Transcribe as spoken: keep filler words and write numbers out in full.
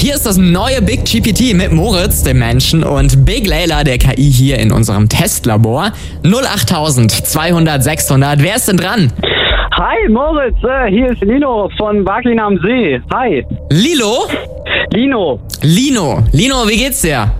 Hier ist das neue Big G P T mit Moritz, dem Menschen, und Big Layla, der K I, hier in unserem Testlabor. null acht zweihundert sechshundert. Wer ist denn dran? Hi Moritz, äh, hier ist Lino von Barklin am See. Hi. Lilo? Lino. Lino. Lino, wie geht's dir?